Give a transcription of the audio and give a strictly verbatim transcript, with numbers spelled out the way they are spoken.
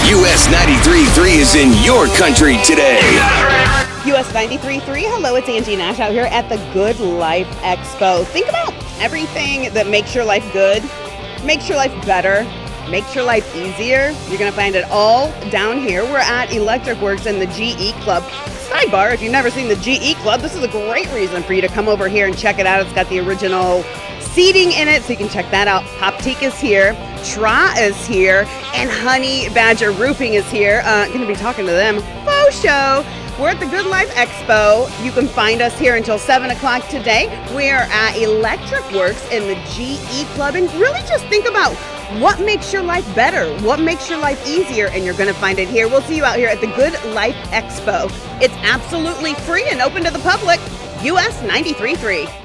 U S ninety-three point three is in your country today. U S ninety-three point three, hello, it's Angie Nash out here at the Good Life Expo. Think about everything that makes your life good, makes your life better, makes your life easier. You're going to find it all down here. We're at Electric Works in the G E Club. Sidebar, if you've never seen the G E Club, this is a great reason for you to come over here and check it out. It's got the original seating in it, so you can check that out. Poptique is here, Tra is here, and Honey Badger Roofing is here. Uh, going to be talking to them. Faux show. We're at the Good Life Expo. You can find us here until seven o'clock today. We're at Electric Works in the G E Club, and really just think about what makes your life better, what makes your life easier, and you're going to find it here. We'll see you out here at the Good Life Expo. It's absolutely free and open to the public. U S ninety-three point three.